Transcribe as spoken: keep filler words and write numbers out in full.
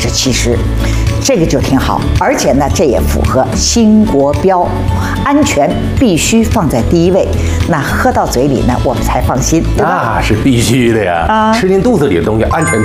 之七十，这个就挺好。而且呢，这也符合新国标，安全必须放在第一位。那喝到嘴里呢，我们才放心，对吧？ 那是必须的呀！啊，吃进肚子里的东西，安全